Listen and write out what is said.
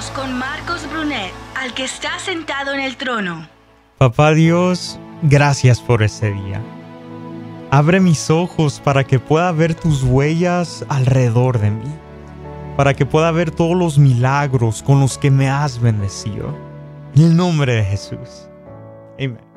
Oremos con Marcos Brunet, al que está sentado en el trono. Papá Dios, gracias por este día. Abre mis ojos para que pueda ver tus huellas alrededor de mí, para que pueda ver todos los milagros con los que me has bendecido. En el nombre de Jesús. Amén.